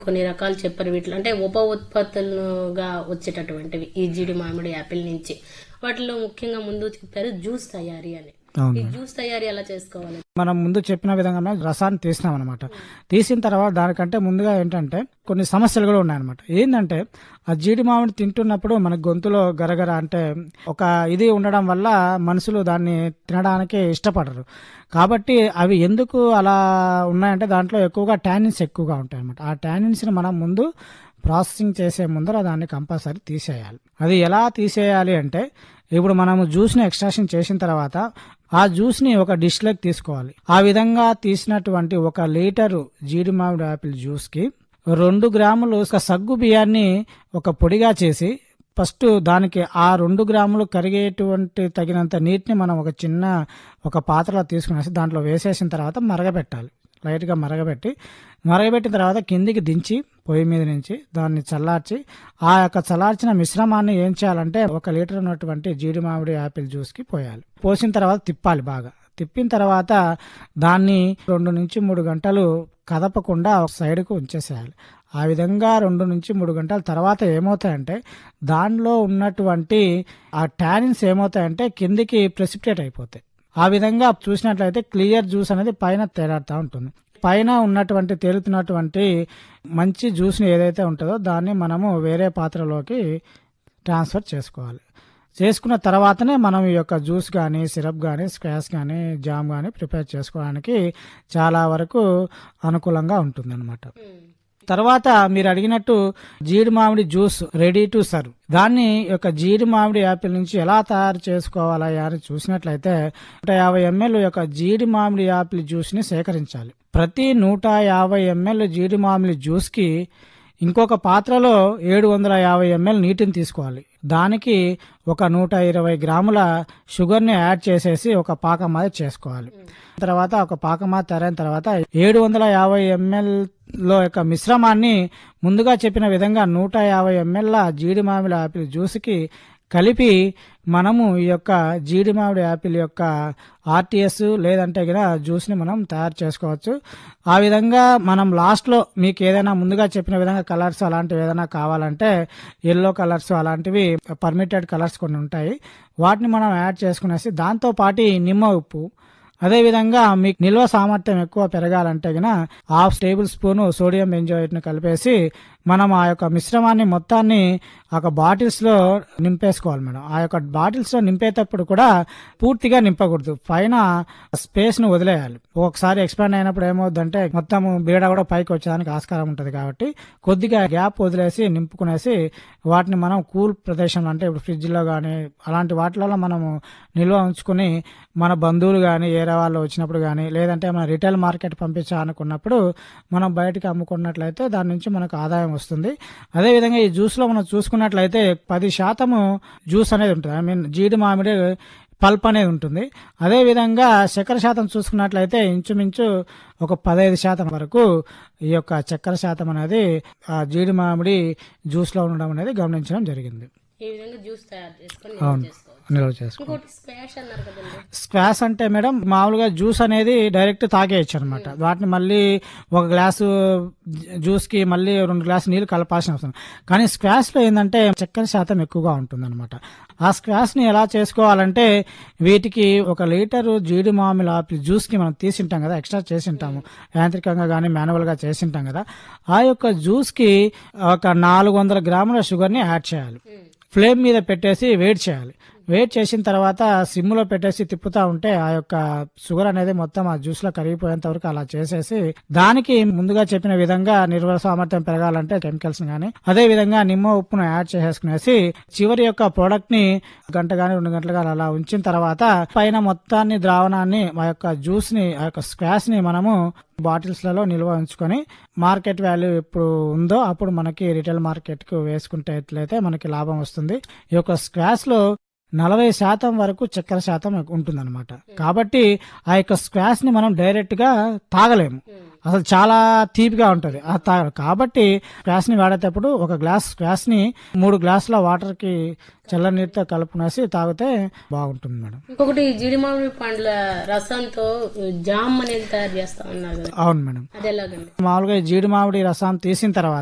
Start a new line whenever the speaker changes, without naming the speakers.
కొన్ని రకాలు చెప్పారు. వీటిలో అంటే ఉప ఉత్పత్తులుగా వచ్చేటటువంటివి ఈ జీడి మామిడి యాపిల్ నుంచి. వాటిలో ముఖ్యంగా ముందు చెప్పారు జ్యూస్ తయారీ అని.
అవును
ఈ
మేడం.
జ్యూస్ తయారీ ఎలా చేసుకోవాలి?
మనం ముందు చెప్పిన విధంగా రసాన్ని తీసినాం అనమాట. తీసిన తర్వాత దానికంటే ముందుగా ఏంటంటే కొన్ని సమస్యలు కూడా ఉన్నాయన్నమాట. ఏంటంటే ఆ జీడి మామిడి తింటున్నప్పుడు మన గొంతులో గరగర అంటే ఒక ఇది ఉండడం వల్ల మనుషులు దాన్ని తినడానికి ఇష్టపడరు. కాబట్టి అవి ఎందుకు అలా ఉన్నాయంటే దాంట్లో ఎక్కువగా టానిన్స్ ఎక్కువగా ఉంటాయి అనమాట. ఆ టానిన్స్ని మనం ముందు ప్రాసెసింగ్ చేసే ముందర దాన్ని కంపల్సరీ తీసేయాలి. అది ఎలా తీసేయాలి అంటే ఇప్పుడు మనము జ్యూస్ని ఎక్స్ట్రాక్షన్ చేసిన తర్వాత ఆ జ్యూస్ని ఒక డిష్లోకి తీసుకోవాలి. ఆ విధంగా తీసినటువంటి 1 లీటరు జీడి మామిడి యాపిల్ జ్యూస్కి 2 గ్రాములు సగ్గు బియ్యాన్ని ఒక పొడిగా చేసి ఫస్ట్ దానికి ఆ 2 గ్రాములు కరిగేటువంటి తగినంత నీటిని మనం ఒక పాత్రలో తీసుకునేసి దాంట్లో వేసేసిన తర్వాత మరగబెట్టాలి. లైట్గా మరగబెట్టిన తర్వాత కిందికి దించి పొయ్యి మీద నుంచి దాన్ని చల్లార్చి ఆ యొక్క చల్లార్చిన మిశ్రమాన్ని ఏం చేయాలంటే 1 లీటర్ ఉన్నటువంటి జీడి మామిడి యాపిల్ జ్యూస్కి పోయాలి. పోసిన తర్వాత తిప్పాలి బాగా. తిప్పిన తర్వాత దాన్ని 2 నుంచి 3 గంటలు కదపకుండా ఒక సైడ్కు ఉంచేసేయాలి. ఆ విధంగా 2 నుంచి 3 గంటల తర్వాత ఏమవుతాయంటే దానిలో ఉన్నటువంటి ఆ టానిన్స్ ఏమవుతాయంటే కిందికి ప్రెసిపిటేట్ అయిపోతాయి. ఆ విధంగా చూసినట్లయితే క్లియర్ జ్యూస్ అనేది పైన తేలాడుతూ ఉంటుంది. పైన ఉన్నటువంటి తేలుతున్నటువంటి మంచి జ్యూస్ని ఏదైతే ఉంటుందో దాన్ని మనము వేరే పాత్రలోకి ట్రాన్స్ఫర్ చేసుకోవాలి. చేసుకున్న తర్వాతనే మనం ఈ యొక్క జ్యూస్ కానీ సిరప్ కానీ స్క్వాష్ కానీ జామ్ కానీ ప్రిపేర్ చేసుకోవడానికి చాలా వరకు అనుకూలంగా ఉంటుందన్నమాట. తర్వాత మీరు అడిగినట్టు జీడి మామిడి జ్యూస్ రెడీ టు సర్వ్. దాన్ని యొక్క జీడి మామిడి యాపిల్ నుంచి ఎలా తయారు చేసుకోవాలా అని చూసినట్లయితే 150 ml యొక్క జీడి మామిడి యాపిల్ జ్యూస్ ని సేకరించాలి. ప్రతి 150 ml జీడి మామిడి జ్యూస్ కి ఇంకొక పాత్రలో 750 ml నీటిని తీసుకోవాలి. దానికి ఒక 120 గ్రాముల షుగర్ని యాడ్ చేసేసి ఒక పాకం మాదిరి చేసుకోవాలి. తర్వాత ఒక పాకం మాదిరి తయారైన తర్వాత 750 ml లో యొక్క మిశ్రమాన్ని ముందుగా చెప్పిన విధంగా 150 ml జీడి మామిడి యాపిల్ జ్యూస్కి కలిపి మనము ఈ యొక్క జీడి మామిడి యాపిల్ యొక్క ఆర్టీఎస్ లేదంటే కూడా జ్యూస్ని మనం తయారు చేసుకోవచ్చు. ఆ విధంగా మనం లాస్ట్లో మీకు ఏదైనా ముందుగా చెప్పిన విధంగా కలర్స్ అలాంటివి ఏదైనా కావాలంటే ఎల్లో కలర్స్ అలాంటివి పర్మిటెడ్ కలర్స్ కొన్ని ఉంటాయి. వాటిని మనం యాడ్ చేసుకునేసి దాంతో పాటు నిమ్మ ఉప్పు, అదేవిధంగా మీకు నిల్వ సామర్థ్యం ఎక్కువ పెరగాలంటే గన 1/2 టేబుల్ స్పూన్ సోడియం బెంజోయేట్ ని కలిపేసి మనం ఆ యొక్క మిశ్రమాన్ని మొత్తాన్ని ఒక బాటిల్స్ లో నింపేసుకోవాలి మేడం. ఆ యొక్క బాటిల్స్ లో నింపేటప్పుడు కూడా పూర్తిగా నింపకూడదు, పైన స్పేస్ ను వదిలేయాలి. ఒకసారి ఎక్స్పాండ్ అయినప్పుడు ఏమవుతుందంటే మొత్తం బీడ కూడా పైకి వచ్చేదానికి ఆస్కారం ఉంటుంది. కాబట్టి కొద్దిగా గ్యాప్ వదిలేసి నింపుకునేసి వాటిని మనం కూల్ ప్రదేశం అంటే ఇప్పుడు ఫ్రిడ్జ్ లో కానీ అలాంటి వాటిలలో మనము నిల్వ ఉంచుకుని మన బంధువులు కానీ ఏరే వాళ్ళు వచ్చినప్పుడు కానీ లేదంటే మన రిటైల్ మార్కెట్ పంపించాలనుకున్నప్పుడు మనం బయటకు అమ్ముకున్నట్లయితే దాని నుంచి మనకు ఆదాయం వస్తుంది. అదేవిధంగా ఈ జ్యూస్ లో మనం చూసుకున్నట్లయితే 10% జ్యూస్ అనేది ఉంటుంది. ఐ మీన్ జీడి మామిడి పల్ప్ అనేది ఉంటుంది. అదేవిధంగా చక్కెర శాతం చూసుకున్నట్లయితే ఇంచుమించు ఒక 15% వరకు ఈ యొక్క చక్కెర శాతం అనేది ఆ జీడి మామిడి జ్యూస్ లో ఉండడం అనేది గమనించడం జరిగింది.
ఈ విధంగా జ్యూస్ తయారు చేసుకొని
నిల్వ చేసుకోవాలి.
ఇంకోటి స్క్వాష్ అన్నారు కదండి.
స్క్వాష్ అంటే మేడం మామూలుగా జ్యూస్ అనేది డైరెక్ట్ తాగేయచ్చు అనమాట. వాటిని మళ్ళీ ఒక గ్లాసు జ్యూస్ కి మళ్ళీ 2 గ్లాసు నీళ్లు కలపాల్సిన అవసరం. కానీ స్క్వాష్ లో ఏంటంటే చక్కెర శాతం ఎక్కువగా ఉంటుంది అనమాట. ఆ స్క్వాష్ ని ఎలా చేసుకోవాలంటే వీటికి 1 లీటరు జీడి మామిడి ఆపిల్ జ్యూస్ కి మనం తీసింటాం కదా, ఎక్స్ట్రా చేసింటాము యాంత్రికంగా కానీ మాన్యువల్ గా చేసింటాం కదా, ఆ యొక్క జ్యూస్ కి ఒక 400 గ్రాముల షుగర్ ని యాడ్ చేయాలి. ఫ్లేమ్ మీద పెట్టేసి వెయిట్ చేయాలి. వెయిట్ చేసిన తర్వాత సిమ్ లో పెట్టేసి తిప్పుతా ఉంటే ఆ యొక్క షుగర్ అనేది మొత్తం ఆ జ్యూస్ లో కరిగిపోయేంత వరకు అలా చేసేసి దానికి ముందుగా చెప్పిన విధంగా నిల్వ సామర్థ్యం పెరగాలంటే కెమికల్స్ గానీ అదే విధంగా నిమ్మ ఉప్పును యాడ్ చేసేసుకునేసి చివరి యొక్క ప్రోడక్ట్ ని 1 గంట గానీ 2 గంటలు గానీ అలా ఉంచిన తర్వాత పైన మొత్తాన్ని ద్రావణాన్ని ఆ యొక్క జ్యూస్ ని ఆ యొక్క స్క్వాష్ ని మనము బాటిల్స్ లలో నిల్వ ఉంచుకొని మార్కెట్ వాల్యూ ఎప్పుడు ఉందో అప్పుడు మనకి రిటైల్ మార్కెట్ కు వేసుకుంటే మనకి లాభం వస్తుంది. ఈ యొక్క స్క్వాష్ లో 40% వరకు చక్కెర శాతం ఉంటుందన్నమాట. కాబట్టి ఆ యొక్క స్క్వాష్ ని మనం డైరెక్ట్ గా తాగలేము, అసలు చాలా తీపిగా ఉంటది ఆ కాబట్టి స్క్వాష్ ని వాడేటప్పుడు ఒక గ్లాస్ స్క్వాష్ ని 3 గ్లాసుల వాటర్ కి చల్ల నీటితో కలుపునేసి తాగితే బాగుంటుంది మేడం.
ఇంకొకటి జీడి మామిడి పండ్ల రసంతో జామ్ అనేది తయారు చేస్తా ఉన్నారు కదా,
అవును మేడం.
అది ఎలాగండి?
మామూలుగా ఈ జీడి మామిడి రసం తీసిన తర్వాత